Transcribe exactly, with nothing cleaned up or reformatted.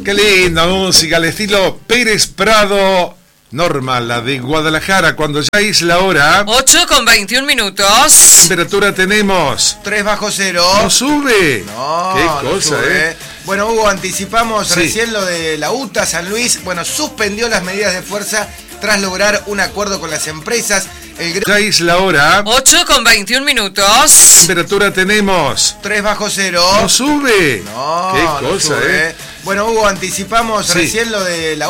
Qué linda música, al estilo Pérez Prado. Norma, la de Guadalajara, cuando ya es la hora. ocho con veintiún minutos. Temperatura tenemos. tres bajo cero. ¿No sube? No, Qué no cosa, sube. ¿eh? Bueno, Hugo, anticipamos Sí. recién lo de la U T A San Luis. Bueno, suspendió las medidas de fuerza tras lograr un acuerdo con las empresas. El Ya es la hora. ocho con veintiún minutos. Temperatura tenemos. tres bajo cero. ¿No sube? No, Qué no cosa, sube. ¿eh? Bueno, Hugo, anticipamos Sí. recién lo de la